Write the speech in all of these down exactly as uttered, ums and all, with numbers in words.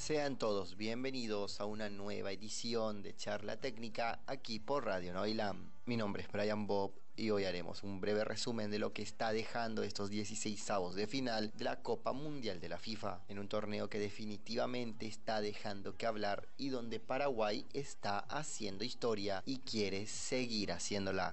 Sean todos bienvenidos a una nueva edición de Charla Técnica aquí por Radio Noilam. Mi nombre es Brian Bob y hoy haremos un breve resumen de lo que está dejando estos dieciseisavos de final de la Copa Mundial de la FIFA, en un torneo que definitivamente está dejando que hablar y donde Paraguay está haciendo historia y quiere seguir haciéndola.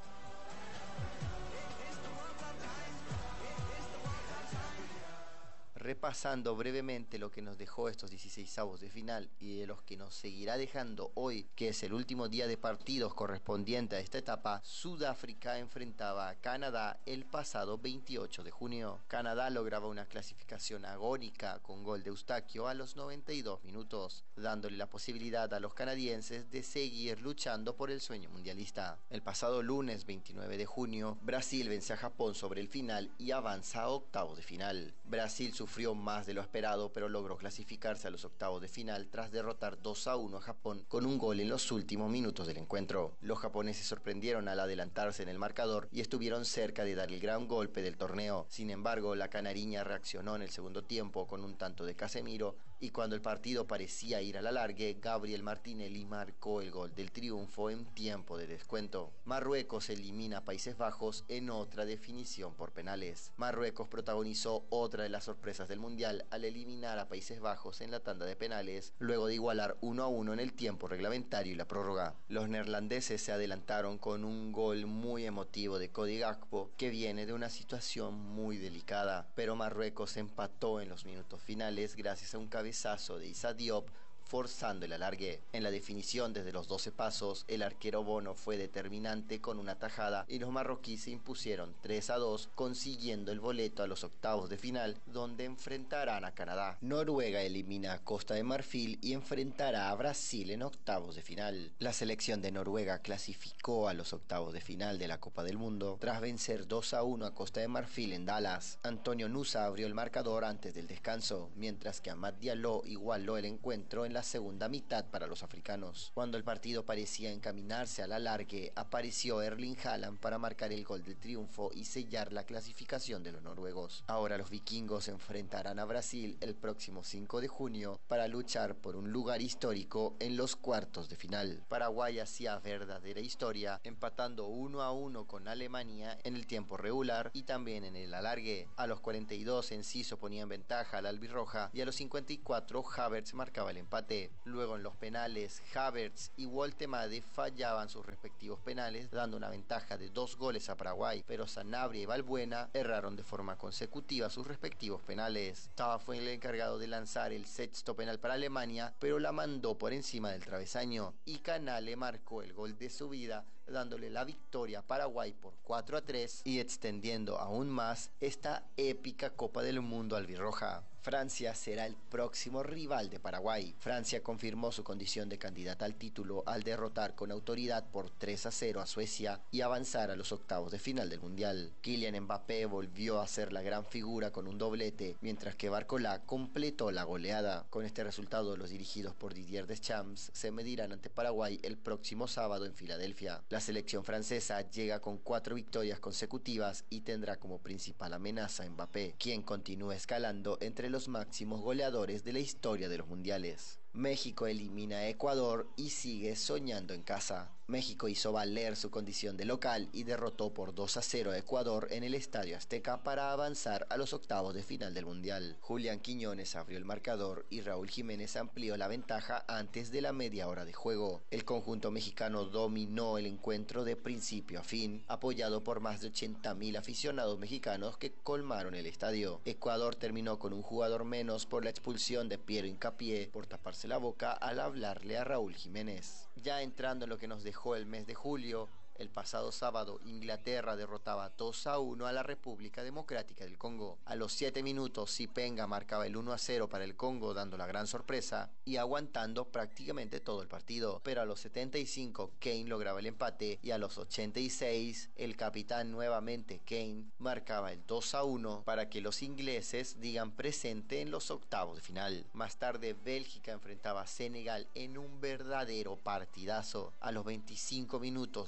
Repasando brevemente lo que nos dejó estos dieciseisavos de final y de los que nos seguirá dejando hoy, que es el último día de partidos correspondiente a esta etapa, Sudáfrica enfrentaba a Canadá el pasado veintiocho de junio. Canadá lograba una clasificación agónica con gol de Eustaquio a los noventa y dos minutos, dándole la posibilidad a los canadienses de seguir luchando por el sueño mundialista. El pasado lunes veintinueve de junio, Brasil vence a Japón sobre el final y avanza a octavos de final. Brasil sufrió Sufrió más de lo esperado, pero logró clasificarse a los octavos de final tras derrotar dos a uno a Japón con un gol en los últimos minutos del encuentro. Los japoneses sorprendieron al adelantarse en el marcador y estuvieron cerca de dar el gran golpe del torneo. Sin embargo, la canariña reaccionó en el segundo tiempo con un tanto de Casemiro y cuando el partido parecía ir a la largue, Gabriel Martinelli marcó el gol del triunfo en tiempo de descuento. Marruecos elimina a Países Bajos en otra definición por penales. Marruecos protagonizó otra de las sorpresas del Mundial al eliminar a Países Bajos en la tanda de penales, luego de igualar uno a uno en el tiempo reglamentario y la prórroga. Los neerlandeses se adelantaron con un gol muy emotivo de Cody Gakpo, que viene de una situación muy delicada, pero Marruecos empató en los minutos finales gracias a un cabezazo de Issa Diop, forzando el alargue. En la definición desde los doce pasos, el arquero Bono fue determinante con una tajada y los marroquíes se impusieron tres a dos, consiguiendo el boleto a los octavos de final, donde enfrentarán a Canadá. Noruega elimina a Costa de Marfil y enfrentará a Brasil en octavos de final. La selección de Noruega clasificó a los octavos de final de la Copa del Mundo tras vencer dos a uno a Costa de Marfil en Dallas. Antonio Nusa abrió el marcador antes del descanso, mientras que Amad Diallo igualó el encuentro en la segunda mitad para los africanos. Cuando el partido parecía encaminarse al alargue, apareció Erling Haaland para marcar el gol del triunfo y sellar la clasificación de los noruegos. Ahora los vikingos se enfrentarán a Brasil el próximo cinco de junio para luchar por un lugar histórico en los cuartos de final. Paraguay hacía verdadera historia, empatando uno a uno con Alemania en el tiempo regular y también en el alargue. A los cuarenta y dos Enciso ponía en ventaja al albirroja y a los cincuenta y cuatro Havertz marcaba el empate. Luego en los penales, Havertz y Woltemade fallaban sus respectivos penales, dando una ventaja de dos goles a Paraguay, pero Sanabria y Valbuena erraron de forma consecutiva sus respectivos penales. Tava fue el encargado de lanzar el sexto penal para Alemania, pero la mandó por encima del travesaño, y Canale marcó el gol de su vida, dándole la victoria a Paraguay por cuatro a tres y extendiendo aún más esta épica Copa del Mundo albirroja. Francia será el próximo rival de Paraguay. Francia confirmó su condición de candidata al título al derrotar con autoridad por tres a cero a Suecia y avanzar a los octavos de final del Mundial. Kylian Mbappé volvió a ser la gran figura con un doblete, mientras que Barcola completó la goleada. Con este resultado, los dirigidos por Didier Deschamps se medirán ante Paraguay el próximo sábado en Filadelfia. La selección francesa llega con cuatro victorias consecutivas y tendrá como principal amenaza a Mbappé, quien continúa escalando entre los máximos goleadores de la historia de los mundiales. México elimina a Ecuador y sigue soñando en casa. México hizo valer su condición de local y derrotó por dos a cero a Ecuador en el Estadio Azteca para avanzar a los octavos de final del Mundial. Julián Quiñones abrió el marcador y Raúl Jiménez amplió la ventaja antes de la media hora de juego. El conjunto mexicano dominó el encuentro de principio a fin, apoyado por más de ochenta mil aficionados mexicanos que colmaron el estadio. Ecuador terminó con un jugador menos por la expulsión de Piero Hincapié por taparse la boca al hablarle a Raúl Jiménez. Ya entrando en lo que nos dejó el mes de julio, el pasado sábado, Inglaterra derrotaba dos a uno a la República Democrática del Congo. A los siete minutos, Sipenga marcaba el uno a cero para el Congo, dando la gran sorpresa y aguantando prácticamente todo el partido. Pero a los setenta y cinco, Kane lograba el empate y a los ochenta y seis, el capitán nuevamente Kane marcaba el dos a uno para que los ingleses digan presente en los octavos de final. Más tarde, Bélgica enfrentaba a Senegal en un verdadero partidazo. A los veinticinco minutos, Diarra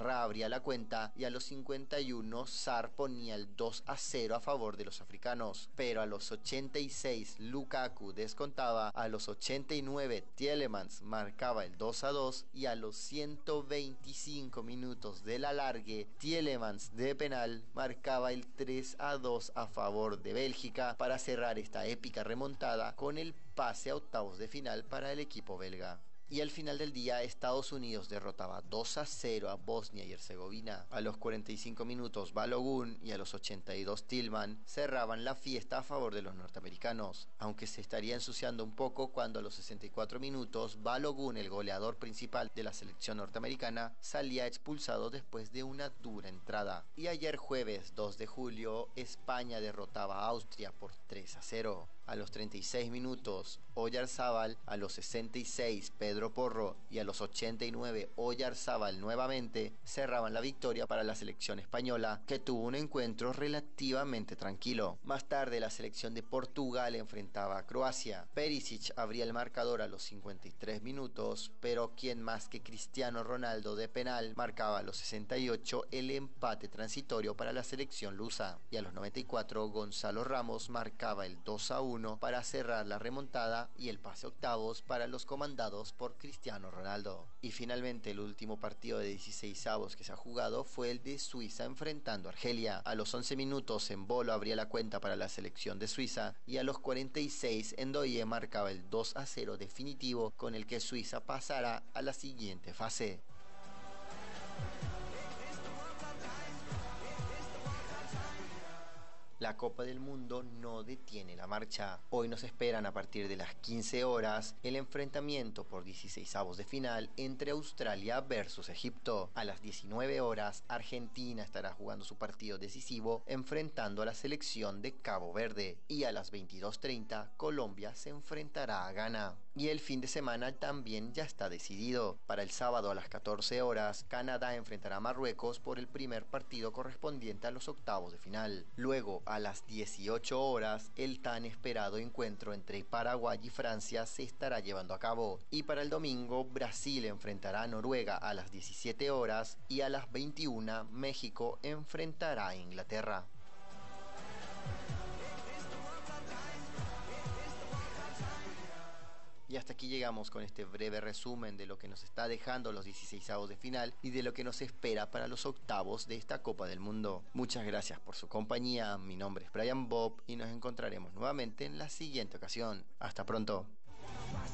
Inglaterra abría la cuenta y a los cincuenta y uno Sarr ponía el dos a cero a favor de los africanos. Pero a los ochenta y seis Lukaku descontaba, a los ochenta y nueve Tielemans marcaba el dos a dos y a los ciento veinticinco minutos del alargue Tielemans de penal marcaba el tres a dos a favor de Bélgica para cerrar esta épica remontada con el pase a octavos de final para el equipo belga. Y al final del día, Estados Unidos derrotaba dos a cero a Bosnia y Herzegovina. A los cuarenta y cinco minutos, Balogun y a los ochenta y dos Tillman cerraban la fiesta a favor de los norteamericanos, aunque se estaría ensuciando un poco cuando a los sesenta y cuatro minutos, Balogun, el goleador principal de la selección norteamericana, salía expulsado después de una dura entrada. Y ayer jueves dos de julio, España derrotaba a Austria por tres a cero. A los treinta y seis minutos, Oyarzábal, a los sesenta y seis, Pedro Porro y a los ochenta y nueve, Oyarzábal nuevamente cerraban la victoria para la selección española, que tuvo un encuentro relativamente tranquilo. Más tarde, la selección de Portugal enfrentaba a Croacia. Perisic abría el marcador a los cincuenta y tres minutos, pero quien más que Cristiano Ronaldo de penal marcaba a los sesenta y ocho el empate transitorio para la selección lusa. Y a los noventa y cuatro, Gonzalo Ramos marcaba el dos a uno para cerrar la remontada y el pase a octavos para los comandados por Cristiano Ronaldo. Y finalmente el último partido de dieciseisavos que se ha jugado fue el de Suiza enfrentando a Argelia. A los once minutos Embolo abría la cuenta para la selección de Suiza y a los cuarenta y seis Ndoye marcaba el dos a cero definitivo con el que Suiza pasará a la siguiente fase. La Copa del Mundo no detiene la marcha. Hoy nos esperan a partir de las quince horas el enfrentamiento por dieciseisavos de final entre Australia versus Egipto. A las diecinueve horas Argentina estará jugando su partido decisivo enfrentando a la selección de Cabo Verde. Y a las veintidós treinta Colombia se enfrentará a Ghana. Y el fin de semana también ya está decidido. Para el sábado a las catorce horas Canadá enfrentará a Marruecos por el primer partido correspondiente a los octavos de final. Luego, a las dieciocho horas, el tan esperado encuentro entre Paraguay y Francia se estará llevando a cabo. Y para el domingo, Brasil enfrentará a Noruega a las diecisiete horas y a las veintiuna, México enfrentará a Inglaterra. Y hasta aquí llegamos con este breve resumen de lo que nos está dejando los dieciseisavos de final y de lo que nos espera para los octavos de esta Copa del Mundo. Muchas gracias por su compañía, mi nombre es Brian Bob y nos encontraremos nuevamente en la siguiente ocasión. Hasta pronto.